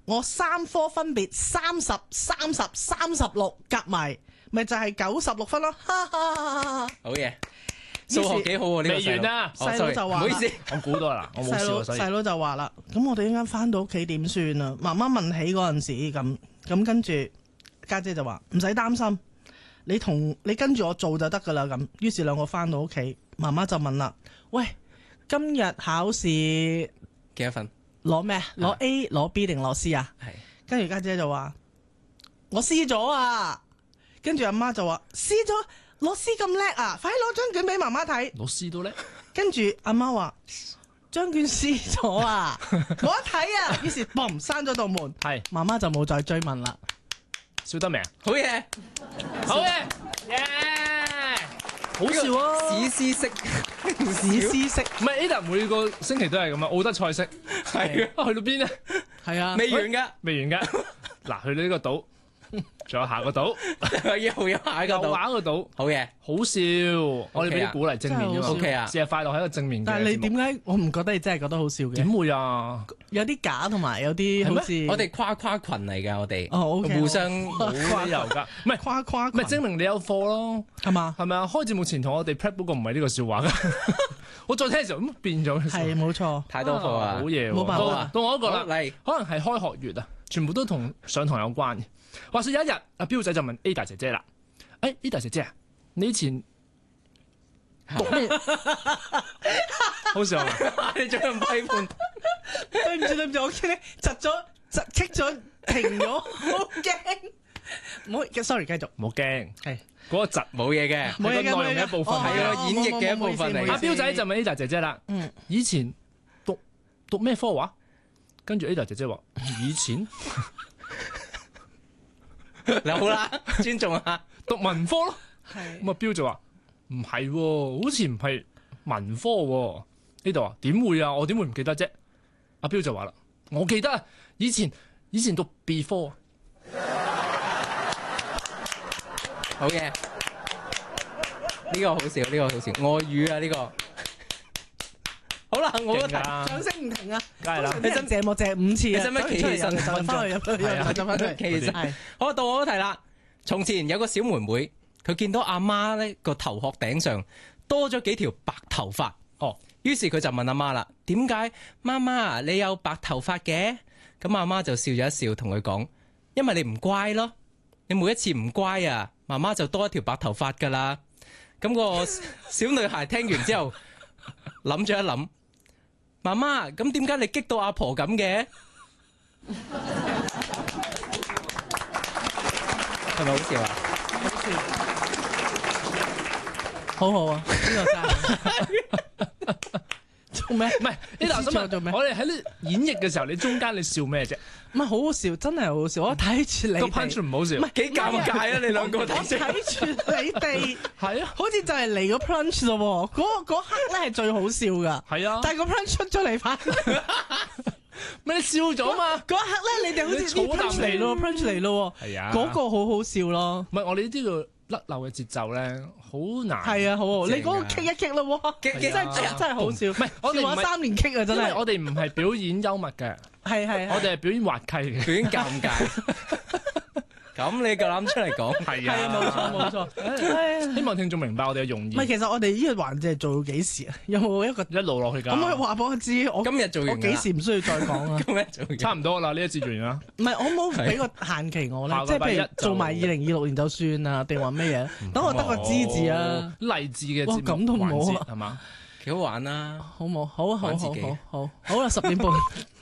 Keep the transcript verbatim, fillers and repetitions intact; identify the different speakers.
Speaker 1: 我三科分別三十、三十、三十六夾埋，咪就係九十六分咯。哈哈哈哈
Speaker 2: 好嘢，數學幾好喎呢個
Speaker 3: 未完啦，
Speaker 1: 細佬就話
Speaker 2: 唔好意思，
Speaker 3: 我估到啦，我冇
Speaker 1: 細佬
Speaker 3: 笑，所以
Speaker 1: 細佬就話啦，咁我哋一陣翻到屋企點算啊？媽媽問起嗰陣時咁，咁跟住家姐就話唔使擔心，你同你跟住我做就得噶啦咁。於是兩個翻到屋企，媽媽就問啦：喂，今日考試
Speaker 2: 幾多分？
Speaker 1: 攞咩？攞 A 攞 B 定攞 C 啊？
Speaker 2: 係。
Speaker 1: 跟住家姐就話：我 C 咗啊！跟住阿媽就話：C 咗，攞 C 咁叻啊！快啲攞張卷俾媽媽睇。
Speaker 3: 老師都叻，
Speaker 1: 跟住阿媽話：張卷 C 咗啊！冇得睇啊！於是嘣閂咗道門，
Speaker 3: 係
Speaker 1: 媽媽就冇再追問啦。
Speaker 3: 笑得未啊？
Speaker 2: 好嘢，
Speaker 3: 好嘅，耶！好笑啊！
Speaker 2: 史詩式，
Speaker 1: 史詩式
Speaker 3: 唔係 Ada 每個星期都係咁啊，奧德賽式
Speaker 2: 係
Speaker 3: 啊，去到邊咧？
Speaker 1: 係啊，
Speaker 2: 未完㗎，
Speaker 3: 未完㗎。嗱，去到呢個島，仲有下個島，
Speaker 2: 又有下一個
Speaker 3: 又
Speaker 2: 度，
Speaker 3: 玩個島，
Speaker 2: 好嘢，
Speaker 3: 好笑。我哋俾啲鼓勵正面啫嘛。
Speaker 2: OK 啊
Speaker 3: 試下快樂係一個正面嘅節目。
Speaker 1: 但係你點解我唔覺得你真係覺得好笑嘅？
Speaker 3: 點會啊？
Speaker 1: 有啲假同埋有啲好似
Speaker 2: 我哋跨跨群嚟㗎，我哋
Speaker 1: 哦，OK，
Speaker 2: 互相
Speaker 3: 冇理由㗎，唔係
Speaker 1: 誇誇
Speaker 3: 唔係證明你有貨咯，
Speaker 1: 係嘛？
Speaker 3: 係咪啊？開節目前同我哋 prep 嗰個唔係呢個笑話㗎，我再聽嘅時候咁變咗。
Speaker 1: 係冇錯。
Speaker 2: 太多貨啊
Speaker 3: 好！嘢喎，
Speaker 1: 冇辦法
Speaker 3: 到到我一個啦
Speaker 2: 好，嚟
Speaker 3: 可能係開學月啊，全部都同上堂有關嘅。話說有一日，阿彪仔就問 Ada 姐姐啦：，誒 Ada 姐姐啊，你以前讀咩？好笑啊！
Speaker 2: 你做人批判，
Speaker 1: 對唔住對唔住，我見你窒咗窒棘咗停咗，好驚。唔好，sorry，繼續。
Speaker 3: 唔好驚，
Speaker 1: 係
Speaker 3: 嗰個窒
Speaker 2: 冇嘢嘅，
Speaker 1: 冇嘢嘅
Speaker 3: 係個內容嘅一部分
Speaker 1: 冇嘢嘅
Speaker 2: 係啊，
Speaker 1: 哦
Speaker 2: 演繹嘅一部分嚟
Speaker 1: 冇冇冇冇冇冇
Speaker 3: 阿
Speaker 2: 嘅。
Speaker 3: 彪仔就問 Ada 姐姐啦：，
Speaker 1: 嗯，
Speaker 3: 以前讀讀咩科話？跟住 Ada 姐姐話：以前
Speaker 2: 嗱好啦，尊重下，
Speaker 3: 讀文科咯。
Speaker 1: 係
Speaker 3: 咁阿彪就話唔係喎，好似唔係文科喎。呢度啊，點會啊？我點會唔記得啫？阿彪就話啦，我記得啊，以前以前讀 B 科。
Speaker 2: 好嘢，呢個好笑，呢個好笑，外語啊呢個。好啦，我個題
Speaker 3: 勁㗎
Speaker 1: 掌聲唔停啊！
Speaker 3: 梗係啦
Speaker 1: 通常啲人謝幕謝五次啊！
Speaker 2: 你使唔使企起身
Speaker 1: 就翻去入去
Speaker 3: 係啊
Speaker 1: 就翻去。
Speaker 2: 其實
Speaker 1: 係
Speaker 2: 好到我嗰題啦。從前有個小妹妹，佢見到阿媽咧個頭殼頂上多咗幾條白頭髮，
Speaker 3: 哦，
Speaker 2: 於是佢就問阿媽啦：點解媽媽你有白頭髮嘅？咁阿媽就笑咗一笑，同佢講：因為你唔乖咯，你每一次唔乖啊，媽媽就多一條白頭髮噶啦。咁個小女孩聽完之後諗咗一諗，媽媽咁點解你激到阿婆咁嘅？係咪好笑啊？
Speaker 1: 好好啊！呢個真係做咩？
Speaker 3: 唔係呢度
Speaker 1: 做做咩
Speaker 3: 我哋喺呢演繹嘅時候，你中間你笑咩啫？
Speaker 1: 唔係好好笑，真係好好笑。我睇住你
Speaker 3: 個
Speaker 1: 哋
Speaker 3: punch 唔好笑。
Speaker 1: 唔係
Speaker 2: 幾尷尬啊！你兩個
Speaker 1: 我
Speaker 2: 睇先。
Speaker 1: 睇住你哋，
Speaker 3: 係啊，
Speaker 1: 好似就係嚟個 punch 咯喎。嗰嗰刻咧係最好笑噶，
Speaker 3: 係啊，
Speaker 1: 但係個 punch 出咗嚟翻，
Speaker 3: 咪你笑咗嘛？
Speaker 1: 嗰一刻咧你哋好似
Speaker 3: 你儲啖
Speaker 1: punch 嚟咯，punch 嚟咯喎。
Speaker 3: 係啊，
Speaker 1: 嗰個好好笑咯。
Speaker 3: 唔係我哋呢啲叫甩漏嘅節奏咧，好難。
Speaker 1: 係啊，好好，
Speaker 2: 正啊
Speaker 1: 你嗰個棘一棘咯喎，
Speaker 2: 激
Speaker 1: 真係真係好笑。
Speaker 3: 唔係我哋唔係
Speaker 1: 笑話三連棘啊，真係。
Speaker 3: 因為我哋唔係表演幽默嘅，
Speaker 1: 係係，
Speaker 3: 我哋係表演滑稽嘅。
Speaker 2: 表演尷尬。咁你夠膽出嚟講？
Speaker 3: 係
Speaker 1: 係啊，冇錯冇錯。唉
Speaker 3: 希望聽眾明白我哋嘅用意
Speaker 1: 唔。係，其實我哋呢個環節係做到幾時啊？有冇一個
Speaker 3: 一路落去㗎。
Speaker 1: 可唔可以話俾我知？我
Speaker 2: 今日做
Speaker 1: 我
Speaker 2: 完㗎啦
Speaker 1: 幾時唔需要再講啊？
Speaker 2: 今日做完
Speaker 3: 差唔多啦，呢一節完啦。
Speaker 1: 唔係，我冇俾個限期我咧
Speaker 3: 下，
Speaker 1: 即係譬如
Speaker 3: 個禮拜一就
Speaker 1: 做埋二零二六年就算啊，定話咩嘢？等我得個知字啊，
Speaker 3: 勵志嘅節
Speaker 1: 哇
Speaker 3: 目
Speaker 1: 咁都冇啊
Speaker 3: 環節係嘛？
Speaker 2: 幾好玩啦！
Speaker 1: 好冇？好啊好好
Speaker 2: 玩自己
Speaker 1: 好好好啦，十點半。